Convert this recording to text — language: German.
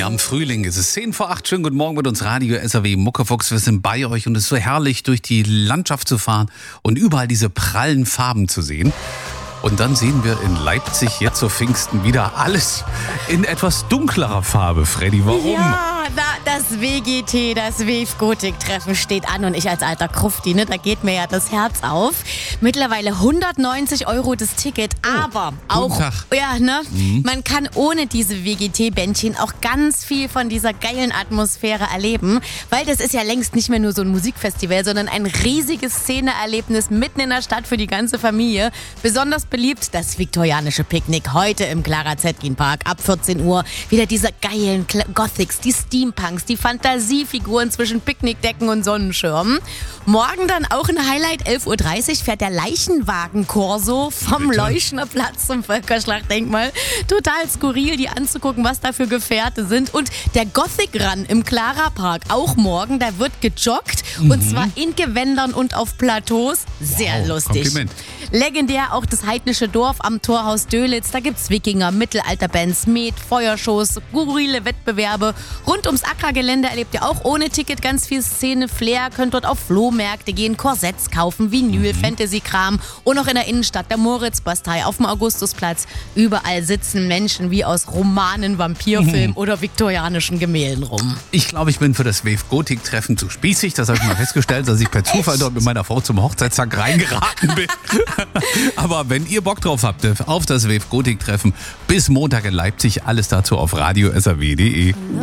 am Frühling ist es 7:10. Schönen guten Morgen mit uns Radio SAW Muckefuchs. Wir sind bei euch und es ist so herrlich, durch die Landschaft zu fahren und überall diese prallen Farben zu sehen. Und dann sehen wir in Leipzig jetzt zu Pfingsten wieder alles in etwas dunklerer Farbe. Freddy, warum? Ja, das WGT, das Wave-Gotik-Treffen steht an und ich als alter Krufti, ne, da geht mir ja das Herz auf. Mittlerweile 190 € das Ticket, aber auch, ja, ne, man kann ohne diese WGT-Bändchen auch ganz viel von dieser geilen Atmosphäre erleben, weil das ist ja längst nicht mehr nur so ein Musikfestival, sondern ein riesiges Szeneerlebnis mitten in der Stadt für die ganze Familie. Besonders beliebt das viktorianische Picknick heute im Clara Zetkin Park ab 14 Uhr. Wieder diese geilen Gothics, die Steampunks, die Fantasiefiguren zwischen Picknickdecken und Sonnenschirmen. Morgen dann auch ein Highlight, 11:30 Uhr fährt der Leichenwagen-Korso vom Leuschner Platz zum Völkerschlachtdenkmal. Total skurril, die anzugucken, was da für Gefährte sind. Und der Gothic Run im Clara Park, auch morgen, da wird gejoggt und zwar in Gewändern und auf Plateaus. Sehr lustig. Kompliment. Legendär auch das heidnische Dorf am Torhaus Dölitz. Da gibt's Wikinger, Mittelalterbands, Met, Feuershows, skurrile Wettbewerbe. Rund ums Ackergelände erlebt ihr auch ohne Ticket ganz viel Szene-Flair. Könnt dort auf Flohmärkte gehen, Korsetts kaufen, Vinyl, Fantasy-Kram. Und auch in der Innenstadt der Moritzbastei auf dem Augustusplatz. Überall sitzen Menschen wie aus Romanen, Vampirfilmen oder viktorianischen Gemälden rum. Ich glaube, ich bin für das Wave-Gotik-Treffen zu spießig. Das habe ich mal festgestellt, dass ich per Zufall dort mit meiner Frau zum Hochzeitstag reingeraten bin. Aber wenn ihr Bock drauf habt, auf das Wave-Gotik-Treffen bis Montag in Leipzig, alles dazu auf radiosaw.de.